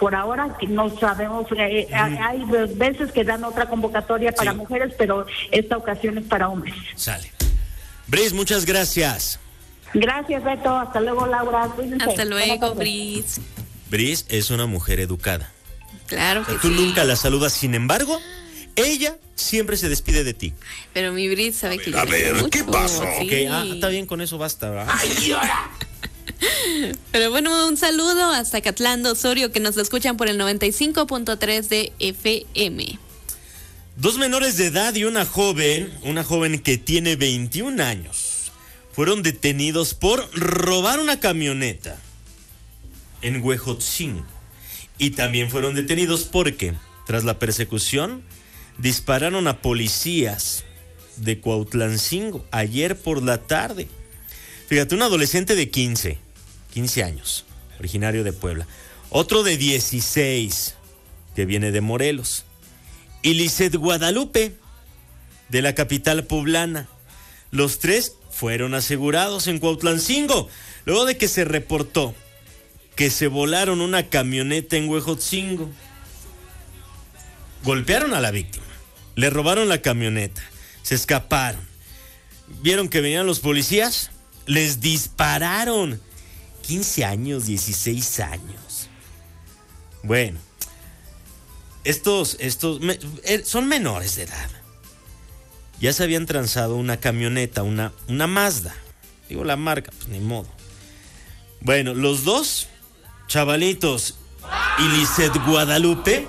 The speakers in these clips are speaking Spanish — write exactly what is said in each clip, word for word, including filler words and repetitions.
por ahora que no sabemos, eh, mm. hay veces que dan otra convocatoria para sí. mujeres, pero esta ocasión es para hombres. Sale. Bris, muchas gracias. Gracias, Beto. Hasta luego, Laura. Cuídense. Hasta luego, Bris. Bris es una mujer educada. Claro o sea, que tú sí. Tú nunca la saludas, sin embargo, ella siempre se despide de ti. Pero mi Bris sabe que yo A ver, mucho. ¿qué pasó? Sí. Okay, ah, está bien, con eso basta, ¿verdad? ¡Ay, ahora! Pero bueno, un saludo hasta Catlán Osorio, que nos escuchan por el noventa y cinco punto tres de F M. Dos menores de edad y una joven, una joven que tiene veintiún años, fueron detenidos por robar una camioneta en Huejotzingo. Y también fueron detenidos porque, tras la persecución, dispararon a policías de Cuautlancingo ayer por la tarde. Fíjate, un adolescente de quince, quince años, originario de Puebla. Otro de dieciséis, que viene de Morelos. Y Lisset Guadalupe, de la capital poblana. Los tres fueron asegurados en Cuautlancingo, luego de que se reportó que se volaron una camioneta en Huejotzingo. Golpearon a la víctima, le robaron la camioneta, se escaparon. Vieron que venían los policías, les dispararon. quince años, dieciséis años. Bueno, estos, estos me, son menores de edad. Ya se habían transado una camioneta, una, una Mazda. Digo la marca, pues ni modo. Bueno, los dos chavalitos y Lisset Guadalupe,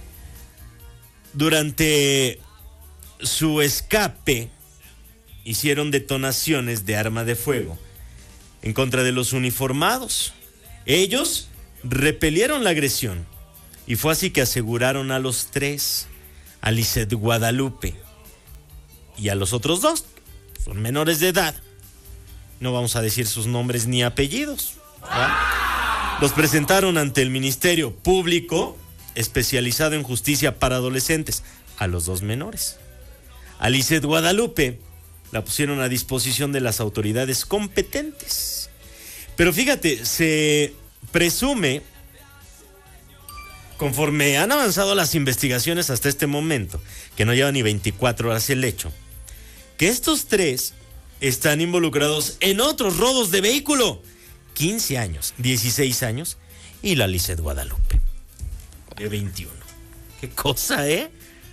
durante su escape, hicieron detonaciones de arma de fuego en contra de los uniformados. Ellos repelieron la agresión y fue así que aseguraron a los tres, a Lisset Guadalupe y a los otros dos, son menores de edad. No vamos a decir sus nombres ni apellidos, ¿verdad? Los presentaron ante el Ministerio Público especializado en justicia para adolescentes, a los dos menores. A Lisset Guadalupe la pusieron a disposición de las autoridades competentes. Pero fíjate, se presume, conforme han avanzado las investigaciones hasta este momento, que no lleva ni veinticuatro horas el hecho, que estos tres están involucrados en otros robos de vehículo. quince años, dieciséis años, y la Lisset Guadalupe, de veintiuno. Qué cosa, ¿eh?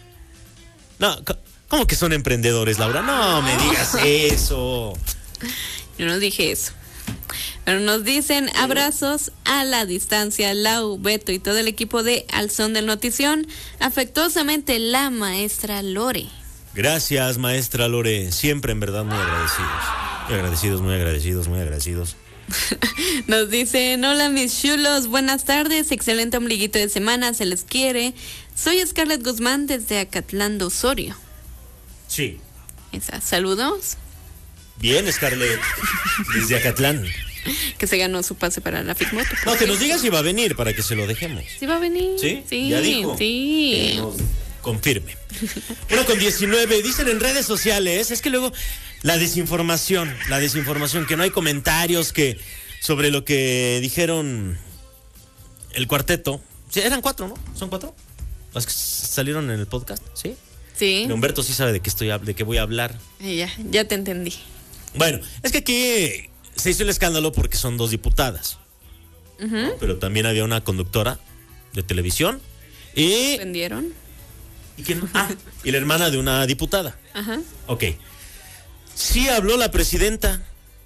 No, ¿cómo que son emprendedores, Laura? No me digas eso. Yo no dije eso. Pero nos dicen abrazos a la distancia, Lau, Beto y todo el equipo de Al Son del Notición. Afectuosamente, la maestra Lore. Gracias, maestra Lore. Siempre, en verdad, muy agradecidos. Muy agradecidos, muy agradecidos, muy agradecidos. Nos dicen, hola mis chulos, buenas tardes, excelente ombliguito de semana, se les quiere. Soy Scarlett Guzmán desde Acatlán Osorio. Sí. Esa, saludos. Bien, Scarlett, desde Acatlán. Que se ganó su pase para la Fitmoto. No, que nos diga si va a venir para que se lo dejemos. ¿Sí va a venir? ¿Sí? Sí, ya dijo. Sí. Que nos confirme. Uno con diecinueve, dicen en redes sociales, es que luego la desinformación, la desinformación, que no hay comentarios que sobre lo que dijeron el cuarteto. Sí, eran cuatro, ¿no? ¿Son cuatro? Las que salieron en el podcast, ¿sí? Sí. Pero Humberto sí sabe de qué estoy, de qué voy a hablar. Ya, ya te entendí. Bueno, es que aquí se hizo el escándalo porque son dos diputadas. Uh-huh. ¿No? Pero también había una conductora de televisión y... ¿Vendieron? ¿Y quién? Ah, y la hermana de una diputada. Ajá. Ok. Sí habló la presidenta.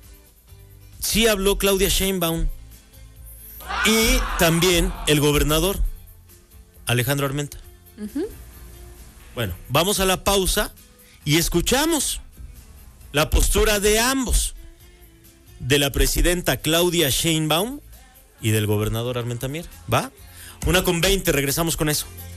Sí habló Claudia Sheinbaum. Y también el gobernador, Alejandro Armenta. Uh-huh. Bueno, vamos a la pausa y escuchamos la postura de ambos. De la presidenta Claudia Sheinbaum y del gobernador Armenta Mier. ¿Va? Una con veinte, regresamos con eso.